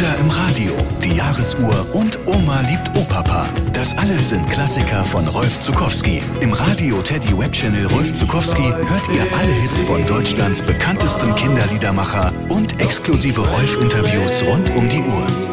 Oder im Radio, die Jahresuhr und Oma liebt Opapa. Das alles sind Klassiker von Rolf Zuckowski. Im Radio Teddy Web Channel Rolf Zuckowski hört ihr alle Hits von Deutschlands bekanntestem Kinderliedermacher und exklusive Rolf-Interviews rund um die Uhr.